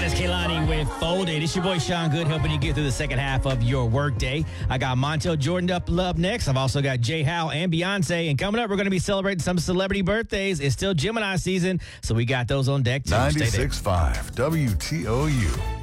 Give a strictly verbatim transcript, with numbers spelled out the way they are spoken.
That is Kehlani with Folded. It's your boy Sean Good helping you get through the second half of your workday. I got Montel Jordan up love next. I've also got Jay Howe and Beyonce. And coming up, we're going to be celebrating some celebrity birthdays. It's still Gemini season, so we got those on deck too. ninety-six point five W T O U.